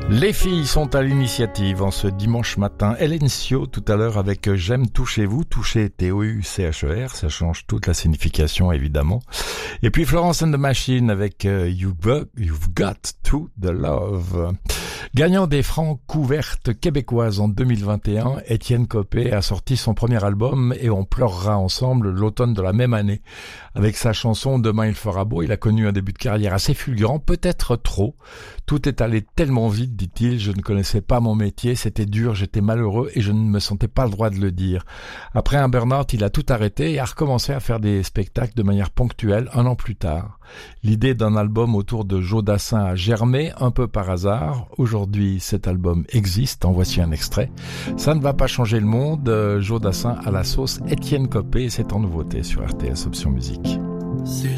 Les filles sont à l'initiative en ce dimanche matin. Hélène Sio tout à l'heure avec J'aime toucher vous, toucher T-O-U-C-H-E-R, ça change toute la signification évidemment. Et puis Florence and the Machine avec You've Got to the Love. Gagnant des francs couvertes québécoises en 2021, Étienne Copé a sorti son premier album et on pleurera ensemble l'automne de la même année. Avec sa chanson Demain il fera beau, il a connu un début de carrière assez fulgurant, peut-être trop. Tout est allé tellement vite, dit-il, je ne connaissais pas mon métier, c'était dur, j'étais malheureux et je ne me sentais pas le droit de le dire. Après un burn-out, il a tout arrêté et a recommencé à faire des spectacles de manière ponctuelle un an plus tard. L'idée d'un album autour de Joe Dassin a germé un peu par hasard. Aujourd'hui, cet album existe, en voici un extrait. Ça ne va pas changer le monde, Joe Dassin à la sauce Étienne Copé, c'est en nouveauté sur RTS Option Musique. C'est